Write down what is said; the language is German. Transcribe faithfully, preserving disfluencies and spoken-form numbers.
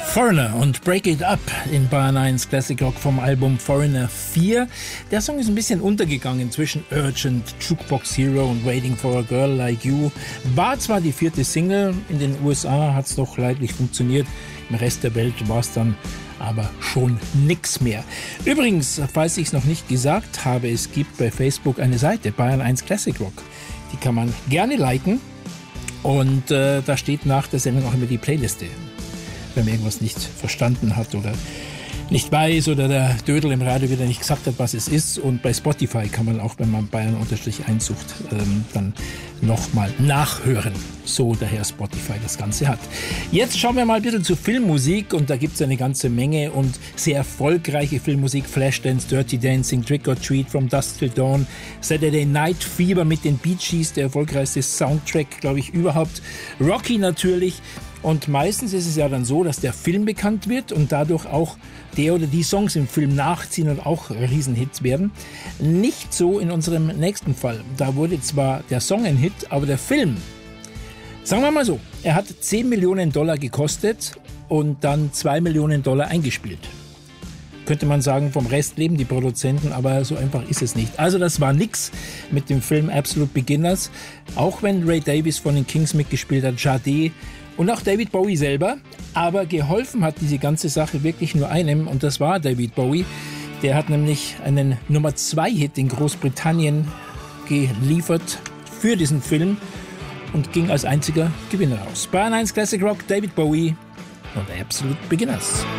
Foreigner und Break It Up in Bayern eins Classic Rock vom Album Foreigner vier. Der Song ist ein bisschen untergegangen zwischen Urgent, Jukebox Hero und Waiting for a Girl Like You. War zwar die vierte Single, in den U S A hat es doch leidlich funktioniert, im Rest der Welt war es dann aber schon nix mehr. Übrigens, falls ich es noch nicht gesagt habe, es gibt bei Facebook eine Seite, Bayern eins Classic Rock. Die kann man gerne liken und äh, da steht nach der Sendung auch immer die Playliste. Wenn man irgendwas nicht verstanden hat oder nicht weiß oder der Dödel im Radio wieder nicht gesagt hat, was es ist. Und bei Spotify kann man auch, wenn man Bayern unterstrich einsucht, ähm, dann nochmal nachhören. So daher Spotify das Ganze hat. Jetzt schauen wir mal ein bisschen zu Filmmusik und da gibt es eine ganze Menge und sehr erfolgreiche Filmmusik. Flashdance, Dirty Dancing, Trick or Treat, From Dusk Till Dawn, Saturday Night Fever mit den Bee Gees, der erfolgreichste Soundtrack, glaube ich, überhaupt. Rocky natürlich. Und meistens ist es ja dann so, dass der Film bekannt wird und dadurch auch der oder die Songs im Film nachziehen und auch Riesenhits werden. Nicht so in unserem nächsten Fall. Da wurde zwar der Song ein Hit, aber der Film, sagen wir mal so, er hat zehn Millionen Dollar gekostet und dann zwei Millionen Dollar eingespielt. Könnte man sagen, vom Rest leben die Produzenten, aber so einfach ist es nicht. Also das war nix mit dem Film Absolute Beginners, auch wenn Ray Davies von den Kings mitgespielt hat, Sade und auch David Bowie selber. Aber geholfen hat diese ganze Sache wirklich nur einem und das war David Bowie. Der hat nämlich einen Nummer zwei Hit in Großbritannien geliefert für diesen Film und ging als einziger Gewinner raus. Bayern eins Classic Rock, David Bowie und Absolute Beginners.